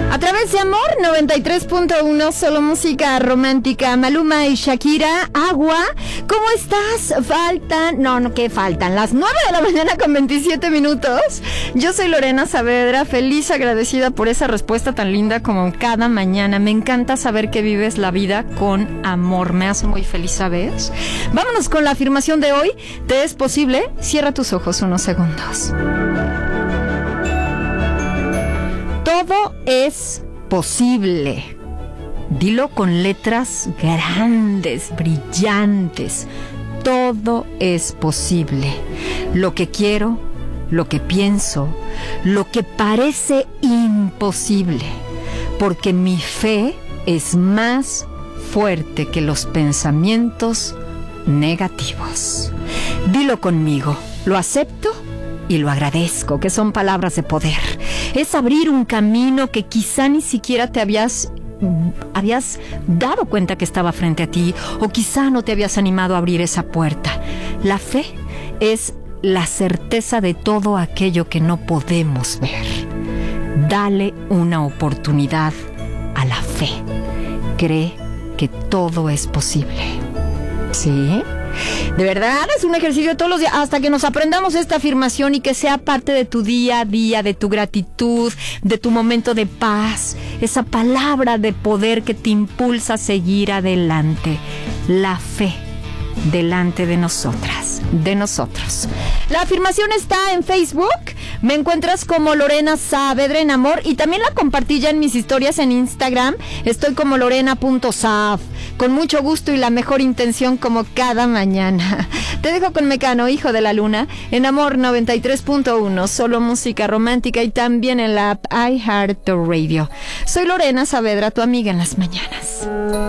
A través de Amor 93.1, solo música romántica. Maluma y Shakira, Agua. ¿Cómo estás? ¿Qué faltan? Las 9 de la mañana con 27 minutos. Yo soy Lorena Saavedra, feliz, agradecida por esa respuesta tan linda como cada mañana. Me encanta saber que vives la vida con amor. Me hace muy feliz, ¿sabes? Vámonos con la afirmación de hoy. ¿Te es posible? Cierra tus ojos unos segundos. Todo es posible. Dilo con letras grandes, brillantes. Todo es posible. Lo que quiero, lo que pienso, lo que parece imposible. Porque mi fe es más fuerte que los pensamientos negativos. Dilo conmigo. Lo acepto y lo agradezco, que son palabras de poder. Es abrir un camino que quizá ni siquiera te habías dado cuenta que estaba frente a ti, o quizá no te habías animado a abrir esa puerta. La fe es la certeza de todo aquello que no podemos ver. Dale una oportunidad a la fe. Cree que todo es posible. ¿Sí? De verdad, es un ejercicio todos los días, hasta que nos aprendamos esta afirmación y que sea parte de tu día a día, de tu gratitud, de tu momento de paz, esa palabra de poder que te impulsa a seguir adelante. La fe delante de nosotras, de nosotros. La afirmación está en Facebook. Me encuentras como Lorena Saavedra en Amor, y también la compartí ya en mis historias en Instagram. Estoy como lorena.sav, con mucho gusto y la mejor intención, como cada mañana. Te dejo con Mecano, Hijo de la Luna, en Amor 93.1, solo música romántica, y también en la app iHeartRadio. Soy Lorena Saavedra, tu amiga en las mañanas.